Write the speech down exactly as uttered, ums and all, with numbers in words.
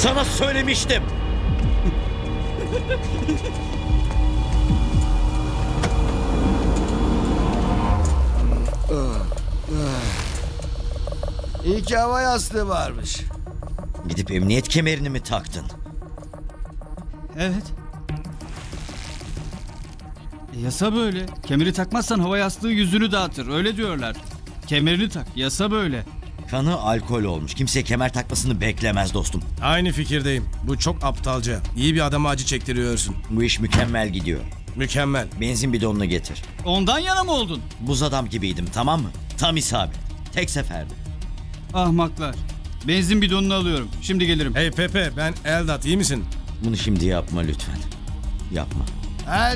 Sana söylemiştim. İyi ki hava yastığı varmış. Gidip emniyet kemerini mi taktın? Evet. E, yasa böyle. Kemeri takmazsan hava yastığı yüzünü dağıtır. Öyle diyorlar. Kemerini tak. Yasa böyle. Kanı alkol olmuş. Kimse kemer takmasını beklemez dostum. Aynı fikirdeyim. Bu çok aptalca. İyi bir adama acı çektiriyorsun. Bu iş mükemmel gidiyor. Mükemmel. Benzin bidonunu getir. Ondan yana mı oldun? Buz adam gibiydim, tamam mı? Tam isabet. Tek seferde. Ahmaklar. Benzin bidonunu alıyorum. Şimdi gelirim. Hey Pepe, ben Eldat, iyi misin? Bunu şimdi yapma lütfen. Yapma.